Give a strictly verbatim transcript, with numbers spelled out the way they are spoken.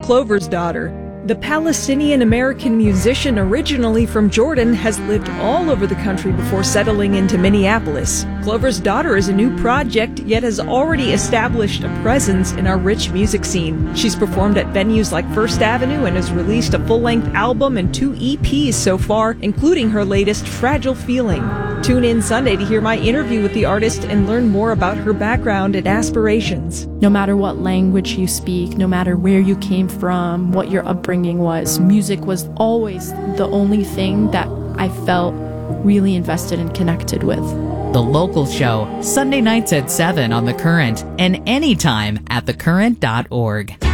Clover's Daughter. The Palestinian-American musician, originally from Jordan, has lived all over the country before settling into Minneapolis. Clover's Daughter is a new project, yet has already established a presence in our rich music scene. She's performed at venues like First Avenue and has released a full-length album and two E Ps so far, including her latest, Fragile Feeling. Tune in Sunday to hear my interview with the artist and learn more about her background and aspirations. No matter what language you speak, no matter where you came from, what your upbringing was, music was always the only thing that I felt really invested and connected with. The Local Show, Sunday nights at seven on The Current and anytime at the current dot org.